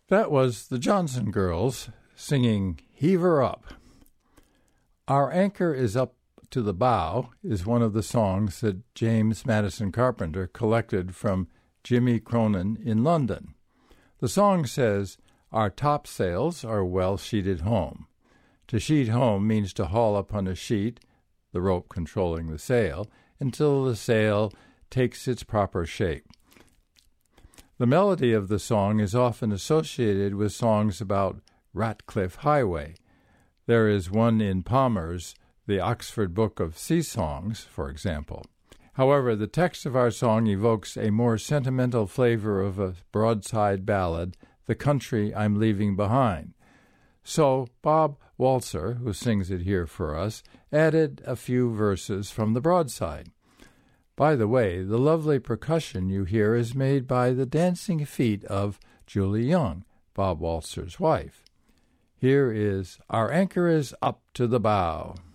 That was the Johnson Girls singing Heave Her Up. Our Anchor is Up to the Bow is one of the songs that James Madison Carpenter collected from Jimmy Cronin in London. The song says, "Our topsails are well sheeted home." To sheet home means to haul upon a sheet, the rope controlling the sail, until the sail takes its proper shape. The melody of the song is often associated with songs about Ratcliffe Highway. There is one in Palmer's The Oxford Book of Sea Songs, for example. However, the text of our song evokes a more sentimental flavor of a broadside ballad, The Country I'm Leaving Behind. So Bob Walzer, who sings it here for us, added a few verses from the broadside. By the way, the lovely percussion you hear is made by the dancing feet of Julie Young, Bob Walzer's wife. Here is Our Anchor is Up to the Bow.